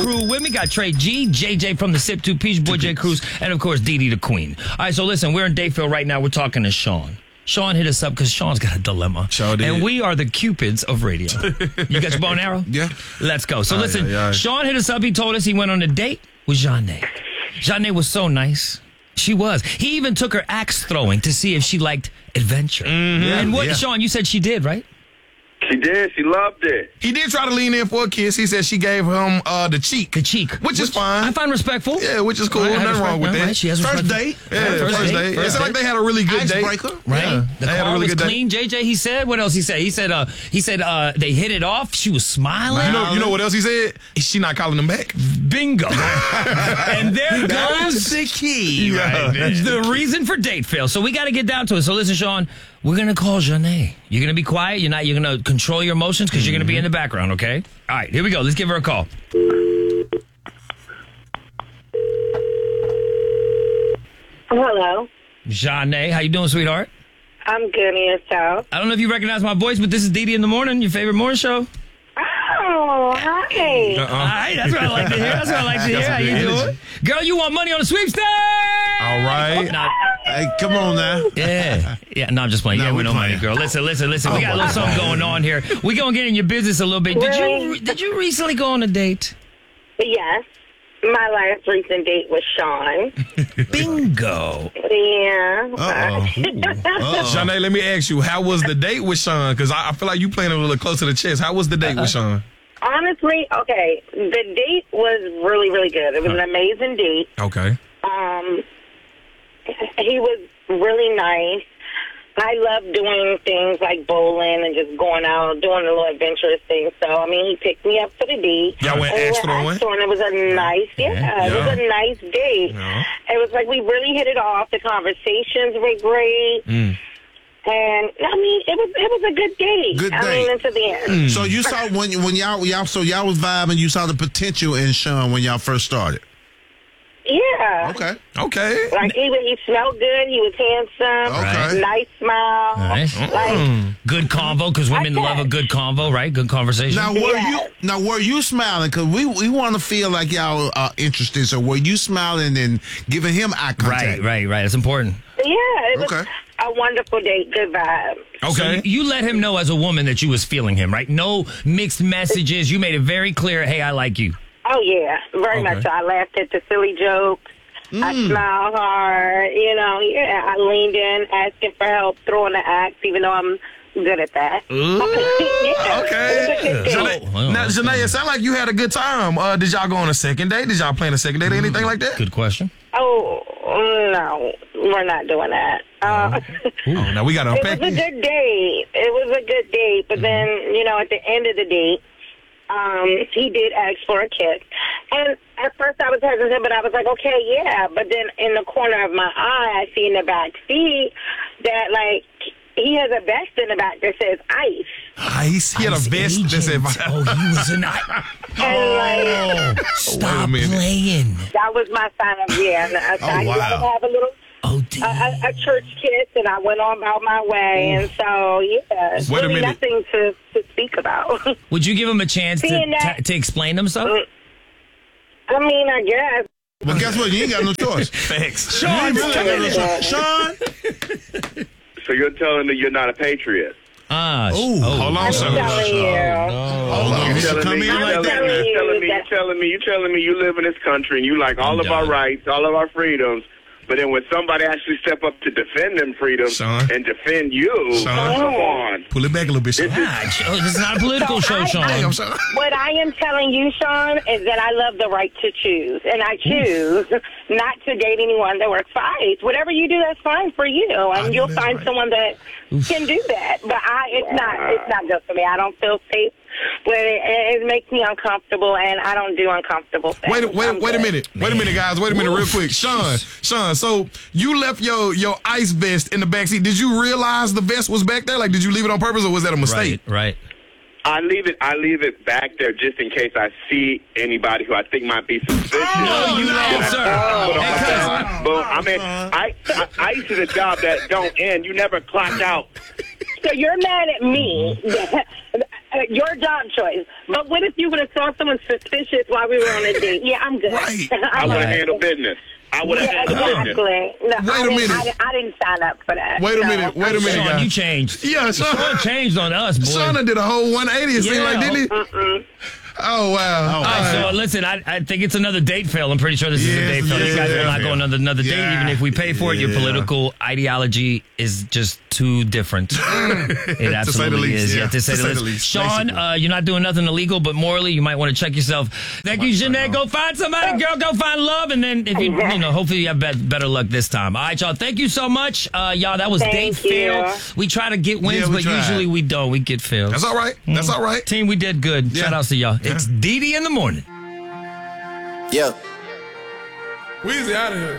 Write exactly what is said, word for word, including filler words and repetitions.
Crew with me got Trey G, J J from the Sip two, Peach Boy J Cruz, and of course Dee Dee the Queen. All right, so listen, we're in Dayfield right now. We're talking to Sean. Sean hit us up because Sean's got a dilemma. Sure did. And we are the Cupids of radio. You got your bow and arrow? Yeah. Let's go. So Aye, listen, aye, aye. Sean hit us up. He told us he went on a date with Janae. Janae was so nice. She was. He even took her axe throwing to see if she liked adventure. Mm-hmm. And what, Yeah. Sean, you said she did, right? She did. She loved it. He did try to lean in for a kiss. He said she gave him uh, the cheek. The cheek. Which is fine. I find respectful. Yeah, which is cool. Right, I have Nothing wrong respect- with no, that. right, she has First respect- date. Yeah, Right, first, first date. date, It first sounded like date. they had a really good date. Icebreaker. Right, Yeah. the They had a car really was good date. clean. J J, he said. What else he said? He said, uh, he said, uh, they hit it off. She was smiling. You know, you know what else he said? She not calling him back. Bingo. And there goes the key. the reason for date fail. So we got to get down to it. So listen, Sean, we're gonna call Janae. You're gonna be quiet. You're not. You're gonna control your emotions because you're gonna be in the background. Okay. All right. Here we go. Let's give her a call. Hello. Janae, how you doing, sweetheart? I'm good, and yourself? I don't know if you recognize my voice, but this is Dee Dee in the Morning, your favorite morning show. Oh, hi. All right, that's what I like to hear. That's what I like to hear. How you doing? Girl, you want money on the sweepstakes? All right. Nah, Hey, come on now. yeah. Yeah, no, I'm just playing. No, yeah, we we no money, playing. girl. Listen, listen, listen. we Oh, got a little my something God. going on here. We going to get in your business a little bit. Did you Really? did you recently go on a date? Yes. My last recent date was Sean. Bingo. Yeah. Uh-oh. Uh-oh. Janae, let me ask you, how was the date with Sean? Because I, I feel like you playing a little close to the chest. How was the date with Sean? Honestly, okay, the date was really, really good. It was an amazing date. Okay. Um, he was really nice. I love doing things like bowling and just going out, doing a little adventurous things. So, I mean, he picked me up for the date. Y'all went And we axe went throwing? axe throwing. It was a nice, yeah, it was a nice date. Yeah. It was like we really hit it off. The conversations were great. Mm. And, I mean, it was it was a good date. Good I date. mean, until the end. So you saw when when y'all y'all so y'all was vibing. You saw the potential in Sean when y'all first started. Yeah. Okay. Okay. Like, he, he smelled good. He was handsome. Okay. Nice smile. Nice. Like, Good convo, because women Okay. love a good convo, right? Good conversation. Now were Yes. you now were you smiling? Because we we want to feel like y'all are interested. So were you smiling and giving him eye contact? right, right, right. It's important. yeah, it was Okay. a wonderful date. Good vibe. So Okay. you, you let him know as a woman that you was feeling him, right? No mixed messages. You made it very clear, hey, I like you. Oh, yeah, very Okay. much so. I laughed at the silly jokes. I smiled hard. You know, yeah, I leaned in, asking for help, throwing the axe, even though I'm good at that. yeah, Okay. it was a good date. Janae, well, now, Janae, it sounded like you had a good time. Uh, did y'all go on a second date? Did y'all plan a second date or anything like that? Good question. Oh, no, we're not doing that. Uh, Oh, now we got to It unpack was a this. good date. It was a good date, but then, you know, at the end of the date, um, he did ask for a kiss. And at first I was hesitant, but I was like, okay, yeah. But then in the corner of my eye, I see in the back seat that, like, he has a vest in the back that says ice. Ice. He had a Ice vest that said, agent. Oh, he was an And, like, Stop minute. playing. that was my sign of, yeah. And I, I wow. gotta have a little, Oh, a, damn. a, a church kiss, and I went on about my way. And so, yeah, it's Wait a really minute. nothing to, to speak about. Would you give him a chance to, Seeing that- to, to explain himself? I mean, I guess. But guess what? You ain't got no choice. Facts. Sean, You come ain't in. got no choice. Sean. So you're telling me you're not a patriot? Ah, sh- Ooh, oh. Hold on, I'm sir. telling you. Hold on. You He should telling come me, in you like telling that. me, now. you telling me, you That- telling me, you telling me you live in this country and you like all I'm of our done. rights, all of our freedoms, but then when somebody actually step up to defend them freedoms Sean. and defend you, Sean. come on. Pull it back a little bit, Sean. Ah, sh- oh, this is not a political So show, I- Sean. I- I'm sorry. What I am telling you, Sean, is that I love the right to choose. And I choose not to date anyone that works for ICE. Whatever you do, that's fine for you. And know you'll that's find right. someone that can do that. But I, it's not it's not good for me. I don't feel safe. But it, it makes me uncomfortable, and I don't do uncomfortable things. Wait, I'm wait, wait a good. minute. Wait a minute, guys. Wait a minute, real quick. Sean, Sean. So you left your your ice vest in the back seat. Did you realize the vest was back there? Like, did you leave it on purpose, or was that a mistake? Right, right. I leave it. I leave it back there just in case I see anybody who I think might be suspicious. No, you Then don't, I sir. put on Hey, my cousin. vest. Boom. I mean, I, I ice is a job that don't end. You never clock out. So you're mad at me. uh, your job choice. But what if you would have saw someone suspicious while we were on a date? Yeah, I'm good. Right. I would have handled business. I would have Yeah, handled business. exactly. No, Wait I a didn't- minute. I, didn't- I didn't sign up for that. Wait a No. minute. Wait a minute, Sean, guys. you changed. Yeah, Sean Sean. changed on us, boy. Shauna did a whole one eighty. It seemed Yeah. like, didn't he? Mm-mm. Oh, wow. All right, so listen, I, I think it's another date fail. I'm pretty sure this is a Yes, date fail. These guys will yeah. not go on another, another date, Yeah. even if we pay for it. Your Yeah. political ideology is just too different. It absolutely least, is. yeah. Yeah, to say the least. Sean, basically. uh, you're not doing nothing illegal, but morally, you might want to check yourself. Thank you, Jeanette. Go find somebody, girl. Go find love, and then if you, you know, hopefully you have bet- better luck this time. All right, y'all. Thank you so much, uh, y'all. That was Thank date you. fail. We try to get wins, Yeah, we but tried. usually we don't. We get fails. That's all right. That's all right. Team, we did good. Yeah. Shout outs to y'all. It's Dee Dee in the morning. Yeah. Weezy out of here.